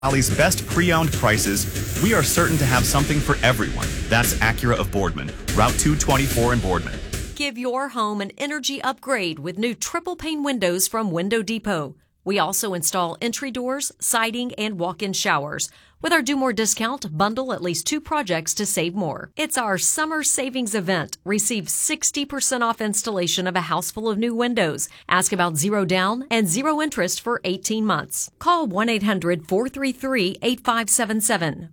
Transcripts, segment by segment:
Valley's best pre-owned prices, we are certain to have something for everyone. That's Acura of Boardman, Route 224 in Boardman. Give your home an energy upgrade with new triple pane windows from Window Depot. We also install entry doors, siding, and walk-in showers. With our Do More discount, bundle at least 2 projects to save more. It's our summer savings event. Receive 60% off installation of a house full of new windows. Ask about 0 down and 0 interest for 18 months. Call 1-800-433-8577.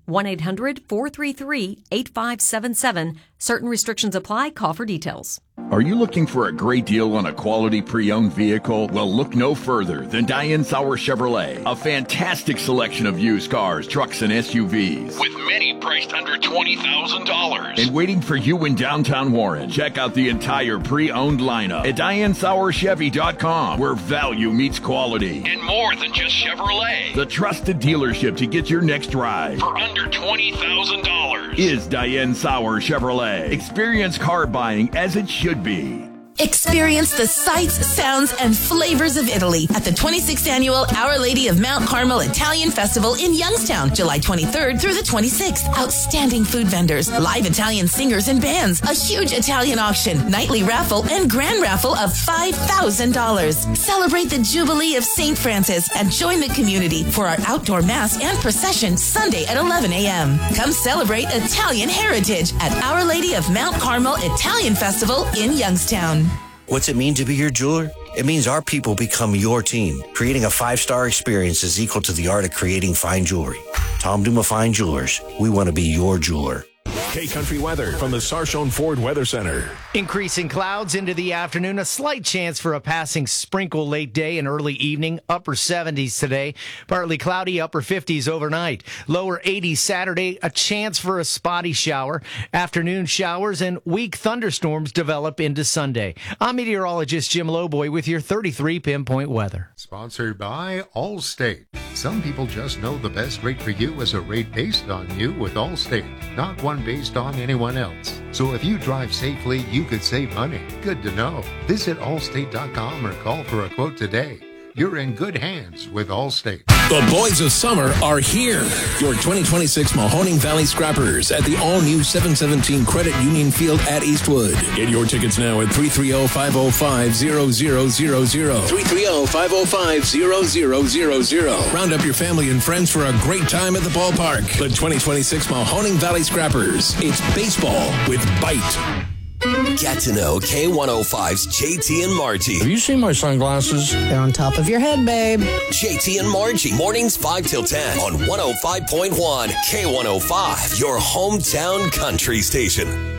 1-800-433-8577. Certain restrictions apply. Call for details. Are you looking for a great deal on a quality pre-owned vehicle? Well, look no further than Diane Sauer Chevrolet. A fantastic selection of used cars, trucks, and SUVs. With many priced under $20,000. And waiting for you in downtown Warren. Check out the entire pre-owned lineup at DianeSauerChevy.com, where value meets quality. And more than just Chevrolet. The trusted dealership to get your next ride. For under $20,000 is Diane Sauer Chevrolet. Experience car buying as it should be. Experience the sights, sounds, and flavors of Italy at the 26th Annual Our Lady of Mount Carmel Italian Festival in Youngstown, July 23rd through the 26th. Outstanding food vendors, live Italian singers and bands, a huge Italian auction, nightly raffle, and grand raffle of $5,000. Celebrate the Jubilee of St. Francis and join the community for our outdoor mass and procession Sunday at 11 a.m. Come celebrate Italian heritage at Our Lady of Mount Carmel Italian Festival in Youngstown. What's it mean to be your jeweler? It means our people become your team. Creating a 5-star experience is equal to the art of creating fine jewelry. Tom Duma Fine Jewelers. We want to be your jeweler. K-Country weather from the Sarchone Ford Weather Center. Increasing clouds into the afternoon. A slight chance for a passing sprinkle late day and early evening. Upper 70s today. Partly cloudy, upper 50s overnight. Lower 80s Saturday. A chance for a spotty shower. Afternoon showers and weak thunderstorms develop into Sunday. I'm meteorologist Jim Lowboy with your 33 pinpoint weather. Sponsored by Allstate. Some people just know the best rate for you is a rate based on you with Allstate, not one based on anyone else. So if you drive safely, you could save money. Good to know. Visit Allstate.com or call for a quote today. You're in good hands with Allstate. The boys of summer are here. Your 2026 Mahoning Valley Scrappers at the all-new 717 Credit Union Field at Eastwood. Get your tickets now at 330-505-0000. 330-505-0000. Round up your family and friends for a great time at the ballpark. The 2026 Mahoning Valley Scrappers. It's baseball with bite. Get to know K105's JT and Margie. Have you seen my sunglasses? They're on top of your head, babe. JT and Margie, mornings 5 till 10 on 105.1 K105, your hometown country station.